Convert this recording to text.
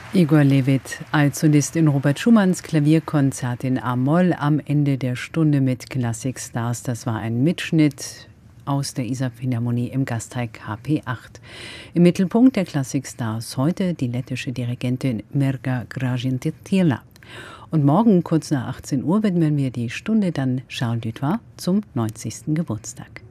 Igor Levit, Altsolist in Robert Schumanns Klavierkonzert in A-Moll am Ende der Stunde mit Classic Stars. Das war ein Mitschnitt aus der Isar-Philharmonie im Gasteig HP8. Im Mittelpunkt der Classic Stars heute die lettische Dirigentin Mirga Gražinytė. Und morgen kurz nach 18 Uhr widmen wir die Stunde dann Charles Dutoit zum 90. Geburtstag.